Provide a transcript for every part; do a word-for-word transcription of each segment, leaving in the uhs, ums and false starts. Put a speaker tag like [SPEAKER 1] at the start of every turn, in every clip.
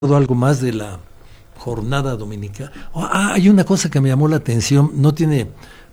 [SPEAKER 1] algo más de la jornada dominica. Ah, hay una cosa que me llamó la atención, no tiene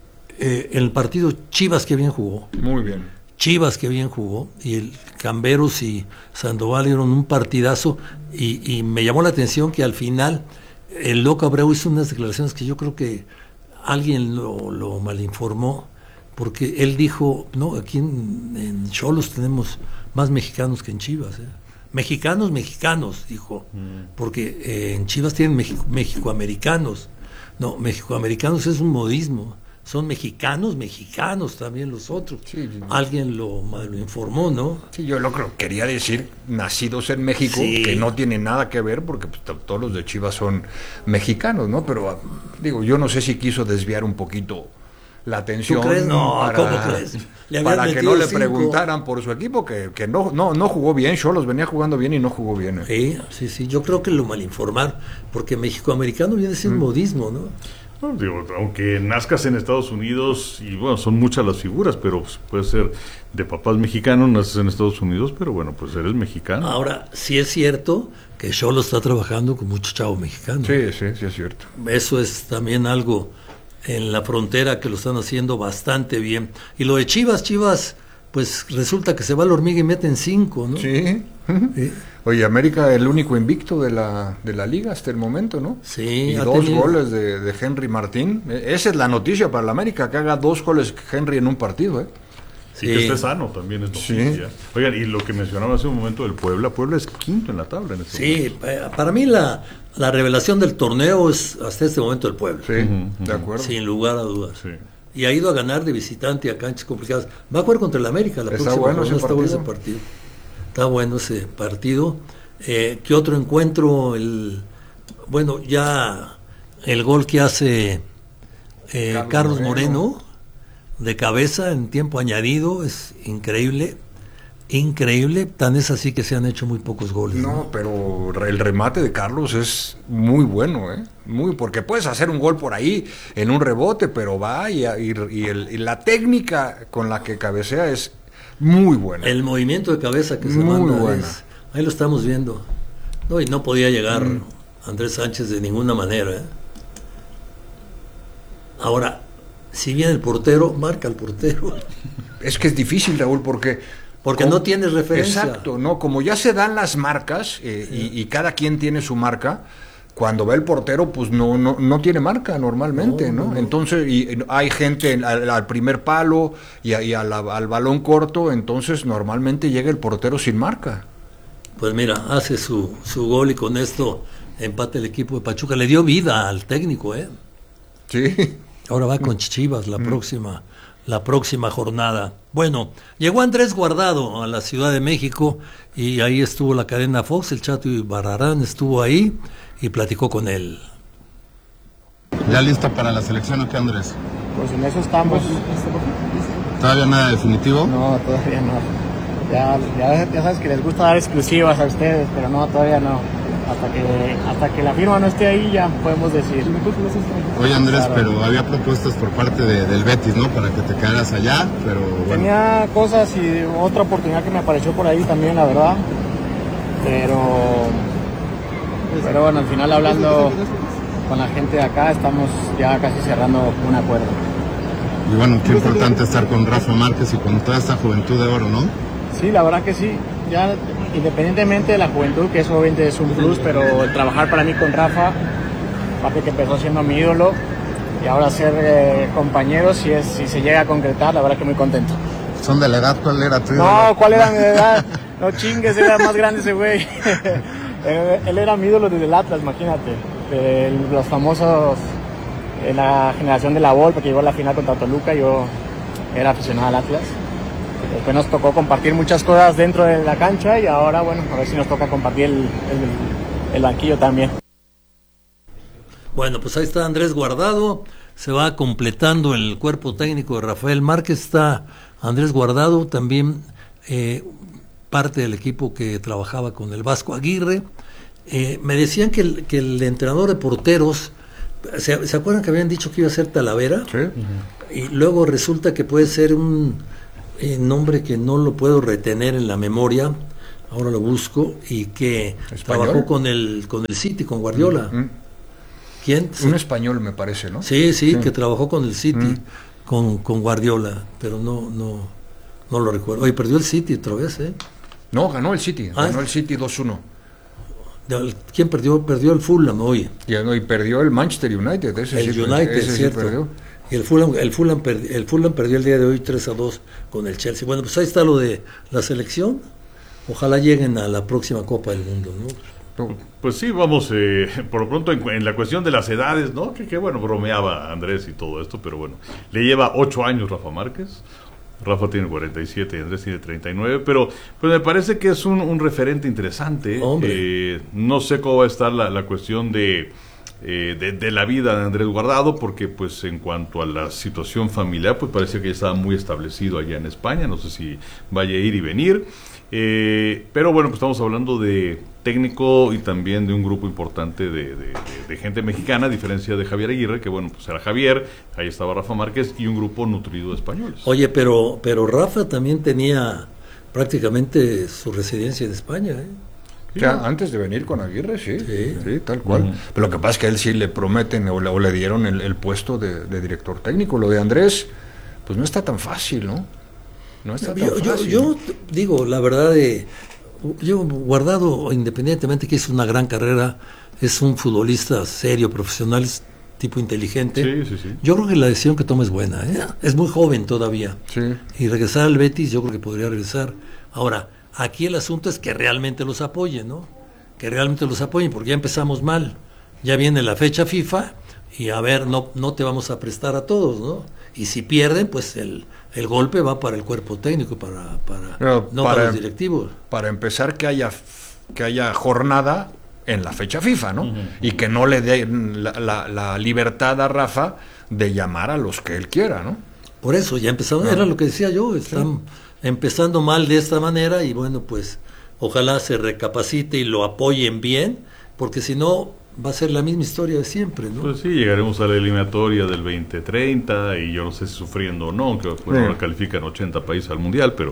[SPEAKER 1] eh, el partido Chivas que bien jugó.
[SPEAKER 2] Muy bien.
[SPEAKER 1] Chivas que bien jugó, y el Camberos y Sandoval dieron un partidazo, y, y me llamó la atención que al final el Loco Abreu hizo unas declaraciones que yo creo que alguien lo, lo malinformó, porque él dijo, no, aquí en Xolos tenemos más mexicanos que en Chivas, ¿eh? Mexicanos, mexicanos, dijo, mm. porque eh, en Chivas tienen México, mexicoamericanos. No, mexicoamericanos es un modismo. Son mexicanos, mexicanos también los otros. Sí, sí. Alguien lo, lo informó, ¿no?
[SPEAKER 2] Sí, yo lo creo, quería decir nacidos en México, sí. Que no tiene nada que ver, porque pues, t- todos los de Chivas son mexicanos, ¿no? Pero digo, yo no sé si quiso desviar un poquito la atención.
[SPEAKER 1] ¿Tú crees? No,
[SPEAKER 2] para,
[SPEAKER 1] ¿cómo crees?
[SPEAKER 2] Le para que no le cinco. preguntaran por su equipo, que, que no, no, no jugó bien. Xolos venía jugando bien y no jugó bien.
[SPEAKER 1] ¿eh? Sí, sí, sí. Yo creo que lo malinformaron, porque mexicoamericano viene a ser un mm. modismo, ¿no?
[SPEAKER 3] No, digo, aunque nazcas en Estados Unidos, y bueno, son muchas las figuras, pero pues, puede ser de papás mexicanos, naces en Estados Unidos, pero bueno, pues eres mexicano.
[SPEAKER 1] Ahora, sí es cierto que Xolos está trabajando con muchos chavos mexicanos.
[SPEAKER 2] Sí, sí, sí es cierto.
[SPEAKER 1] Eso es también algo en la frontera que lo están haciendo bastante bien. Y lo de Chivas, Chivas, pues resulta que se va a la hormiga y meten cinco, ¿no?
[SPEAKER 2] Sí. sí. Oye, América el único invicto de la de la liga hasta el momento, ¿no?
[SPEAKER 1] Sí.
[SPEAKER 2] Y dos tenido... goles de, de Henry Martín. Esa es la noticia para la América, que haga dos goles Henry en un partido, ¿eh?
[SPEAKER 3] Sí. Y que esté sano también es noticia. Sí. Oigan, y lo que mencionaba hace un momento del Puebla, Puebla es quinto en la tabla en este
[SPEAKER 1] sí,
[SPEAKER 3] momento.
[SPEAKER 1] Para mí la, la revelación del torneo es hasta este momento el Puebla.
[SPEAKER 2] Sí, uh-huh, de acuerdo.
[SPEAKER 1] Sin lugar a dudas.
[SPEAKER 3] Sí.
[SPEAKER 1] Y ha ido a ganar de visitante a canchas complicadas. Va a jugar contra el América la
[SPEAKER 2] está
[SPEAKER 1] próxima
[SPEAKER 2] bueno
[SPEAKER 1] jornada.
[SPEAKER 2] ese
[SPEAKER 1] Está bueno ese partido. Está bueno ese partido. Eh, ¿Qué otro encuentro? El bueno, ya el gol que hace eh, Carlos, Carlos Moreno. Moreno de cabeza en tiempo añadido es increíble. Increíble, tan es así que se han hecho muy pocos goles.
[SPEAKER 2] No, ¿no? Pero el remate de Carlos es muy bueno, ¿eh? Muy, porque puedes hacer un gol por ahí en un rebote, pero va y, y, y, el, y la técnica con la que cabecea es muy buena.
[SPEAKER 1] El movimiento de cabeza que se
[SPEAKER 2] muy
[SPEAKER 1] manda
[SPEAKER 2] buena.
[SPEAKER 1] Es, ahí lo estamos viendo. No, y no podía llegar mm. Andrés Sánchez de ninguna manera, ¿eh? Ahora, si viene el portero, marca el portero.
[SPEAKER 2] Es que es difícil, Raúl, porque
[SPEAKER 1] Porque como, no tienes referencia.
[SPEAKER 2] Exacto, no, como ya se dan las marcas eh, sí. y, y cada quien tiene su marca, cuando va el portero, pues no no no tiene marca normalmente, ¿no? ¿no? no. Entonces, y, y hay gente al, al primer palo y, y al, al balón corto, entonces normalmente llega el portero sin marca.
[SPEAKER 1] Pues mira, hace su, su gol y con esto empata el equipo de Pachuca. Le dio vida al técnico, ¿eh?
[SPEAKER 2] Sí.
[SPEAKER 1] Ahora va con Chivas la mm. próxima la próxima jornada. Bueno, llegó Andrés Guardado a la Ciudad de México y ahí estuvo la cadena Fox, el Chato y Barrarán estuvo ahí y platicó con él.
[SPEAKER 4] ¿Ya lista para la selección o qué, Andrés?
[SPEAKER 5] Pues en eso estamos.
[SPEAKER 4] ¿Todavía nada definitivo?
[SPEAKER 5] No, todavía no. Ya, ya, ya sabes que les gusta dar exclusivas a ustedes, pero no, todavía no. Hasta que hasta que la firma no esté ahí ya podemos decir.
[SPEAKER 4] Oye, Andrés, claro. Pero había propuestas por parte de, del Betis, ¿no? Para que te quedaras allá, pero bueno.
[SPEAKER 5] Tenía cosas y otra oportunidad que me apareció por ahí también, la verdad. Pero pero bueno, al final hablando con la gente de acá estamos ya casi cerrando un acuerdo.
[SPEAKER 4] Y bueno, qué importante estar con Rafa Márquez y con toda esta juventud de oro, ¿no?
[SPEAKER 5] Sí, la verdad que sí. Ya independientemente de la juventud, que eso obviamente es un plus, pero el trabajar para mí con Rafa, aparte que empezó siendo mi ídolo, y ahora ser eh, compañeros, si, es, si se llega a concretar, la verdad que muy contento.
[SPEAKER 4] ¿Son de la edad? ¿Cuál era tu ídolo?
[SPEAKER 5] No, ¿cuál era mi edad? No chingues, era más grande ese güey. Él era mi ídolo desde el Atlas, imagínate. De los famosos, en la generación de la Volpe, que llegó a la final contra Toluca, yo era aficionado al Atlas. Después nos tocó compartir muchas cosas dentro de la cancha y ahora, bueno, a ver si nos toca compartir el, el, el banquillo también.
[SPEAKER 1] Bueno, pues ahí está Andrés Guardado, se va completando el cuerpo técnico de Rafael Márquez, está Andrés Guardado, también eh, parte del equipo que trabajaba con el Vasco Aguirre. Eh, me decían que el, que el entrenador de porteros, ¿se, ¿se acuerdan que habían dicho que iba a ser Talavera?
[SPEAKER 2] Sí.
[SPEAKER 1] Uh-huh. Y luego resulta que puede ser un... Eh, nombre que no lo puedo retener en la memoria, ahora lo busco, y que
[SPEAKER 2] ¿Español?
[SPEAKER 1] trabajó con el, con el City, con Guardiola.
[SPEAKER 2] Mm.
[SPEAKER 1] ¿Quién?
[SPEAKER 2] Un español me parece, ¿no?
[SPEAKER 1] Sí, sí,
[SPEAKER 2] Sí.
[SPEAKER 1] que trabajó con el City,
[SPEAKER 2] Mm.
[SPEAKER 1] con, con Guardiola, pero no, no, no lo recuerdo. Oye, perdió el City otra vez, ¿eh?
[SPEAKER 2] No, ganó el City,
[SPEAKER 1] Ah,
[SPEAKER 2] ganó el City dos uno.
[SPEAKER 1] De- ¿Quién perdió? Perdió el Fulham, oye.
[SPEAKER 2] Y, y perdió el Manchester United, ese
[SPEAKER 1] El
[SPEAKER 2] sí,
[SPEAKER 1] United,
[SPEAKER 2] ese sí
[SPEAKER 1] cierto.
[SPEAKER 2] perdió.
[SPEAKER 1] Y el Fulham, el, Fulham perdi- el Fulham perdió el día de hoy tres a dos con el Chelsea. Bueno, pues ahí está lo de la selección. Ojalá lleguen a la próxima Copa del Mundo, ¿no?
[SPEAKER 3] Pues sí, vamos, eh, por lo pronto en, en la cuestión de las edades, ¿no? Que, que bueno, bromeaba Andrés y todo esto, pero bueno, le lleva ocho años Rafa Márquez. Rafa tiene cuarenta y siete y Andrés tiene treinta y nueve, pero pues me parece que es un, un referente interesante.
[SPEAKER 1] Hombre.
[SPEAKER 3] Eh, no sé cómo va a estar la, la cuestión de, eh, de, de la vida de Andrés Guardado, porque pues en cuanto a la situación familiar, pues parece que ya estaba muy establecido allá en España, no sé si vaya a ir y venir. Eh, pero bueno, pues estamos hablando de técnico y también de un grupo importante de, de, de, de gente mexicana, a diferencia de Javier Aguirre, que bueno, pues era Javier, ahí estaba Rafa Márquez y un grupo nutrido de españoles.
[SPEAKER 1] Oye, pero, pero Rafa también tenía prácticamente su residencia en España, ¿eh?
[SPEAKER 2] O sea, antes de venir con Aguirre, sí, sí,
[SPEAKER 1] Sí.
[SPEAKER 2] tal cual.
[SPEAKER 3] Uh-huh.
[SPEAKER 2] Pero lo que pasa es que a él sí le prometen o le, o le dieron el, el puesto de, de director técnico. Lo de Andrés, pues no está tan fácil, ¿no? No está tan
[SPEAKER 1] Yo, yo,
[SPEAKER 2] fácil.
[SPEAKER 1] yo digo, la verdad, de, yo Guardado, independientemente que hizo una gran carrera, es un futbolista serio, profesional, es tipo inteligente.
[SPEAKER 3] Sí, sí, sí.
[SPEAKER 1] Yo creo que la decisión que toma es buena, ¿eh? Es muy joven todavía.
[SPEAKER 2] Sí.
[SPEAKER 1] Y regresar al Betis, yo creo que podría regresar. Ahora, aquí el asunto es que realmente los apoyen, ¿no? Que realmente los apoyen, porque ya empezamos mal. Ya viene la fecha FIFA y a ver, no, no te vamos a prestar a todos, ¿no? Y si pierden, pues el, el golpe va para el cuerpo técnico, para, para
[SPEAKER 2] Pero
[SPEAKER 1] no
[SPEAKER 2] para-
[SPEAKER 1] para los directivos.
[SPEAKER 2] Para empezar, que haya, que haya jornada en la fecha FIFA, ¿no? Y que no le den la, la- la libertad a Rafa de llamar a los que él quiera, ¿no?
[SPEAKER 1] Por eso, ya empezaron, era lo que decía yo, están empezando mal de esta manera y bueno, pues ojalá se recapacite y lo apoyen bien, porque si no va a ser la misma historia de siempre, ¿no?
[SPEAKER 3] Pues sí, llegaremos a la eliminatoria del veinte treinta y yo no sé si sufriendo o no, aunque bueno,
[SPEAKER 2] Sí.
[SPEAKER 3] ahora califican ochenta países al Mundial, pero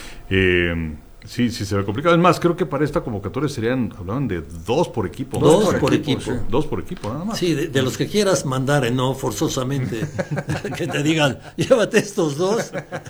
[SPEAKER 3] eh, sí, sí se ve complicado. Es más, creo que para esta convocatoria serían, hablaban de dos por equipo. ¿no?
[SPEAKER 1] Dos
[SPEAKER 2] por
[SPEAKER 1] por
[SPEAKER 2] equipo,
[SPEAKER 1] equipo.
[SPEAKER 2] sí.
[SPEAKER 3] Dos por equipo, nada más.
[SPEAKER 1] Sí, de, de los que quieras mandar, ¿eh? No forzosamente que te digan, llévate estos dos.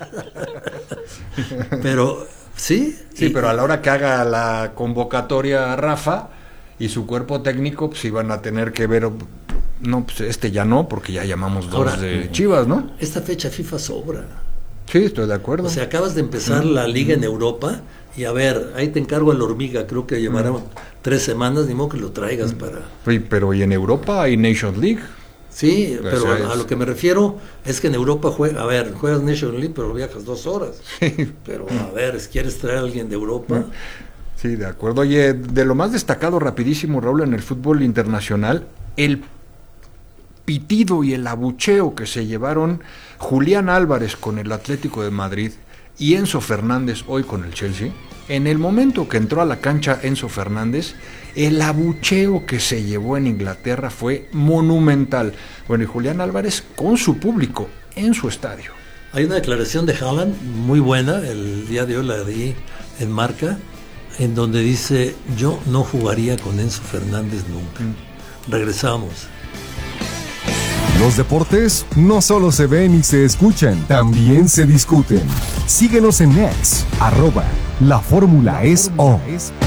[SPEAKER 1] Pero, sí.
[SPEAKER 2] Sí,
[SPEAKER 1] y-
[SPEAKER 2] pero a la hora que haga la convocatoria a Rafa y su cuerpo técnico, pues iban a tener que ver, no, pues este ya no, porque ya llamamos dos
[SPEAKER 1] Ahora,
[SPEAKER 2] de Chivas, ¿no?
[SPEAKER 1] Esta fecha FIFA sobra.
[SPEAKER 2] Sí, estoy de acuerdo.
[SPEAKER 1] O sea, acabas de empezar la liga en Europa y a ver, ahí te encargo a la hormiga, creo que llevará tres semanas, ni modo que lo traigas para...
[SPEAKER 2] Sí, pero y en Europa hay Nations League.
[SPEAKER 1] Sí,
[SPEAKER 2] Pues
[SPEAKER 1] pero
[SPEAKER 2] es-
[SPEAKER 1] a, a lo que me refiero es que en Europa juega, a ver, juegas Nation League, pero viajas dos horas. Pero a ver, si quieres traer a alguien de Europa,
[SPEAKER 2] Sí, de acuerdo. Oye, de lo más destacado rapidísimo, Raúl, en el fútbol internacional, el pitido y el abucheo que se llevaron Julián Álvarez con el Atlético de Madrid y Enzo Fernández hoy con el Chelsea. En el momento que entró a la cancha Enzo Fernández, el abucheo que se llevó en Inglaterra fue monumental. Bueno, y Julián Álvarez con su público en su estadio.
[SPEAKER 1] hay una declaración de Haaland muy buena, el día de hoy la di en Marca, en donde dice, yo no jugaría con Enzo Fernández nunca. Regresamos.
[SPEAKER 6] Los deportes no solo se ven y se escuchan, también se discuten. Síguenos en X, arroba La Fórmula es O.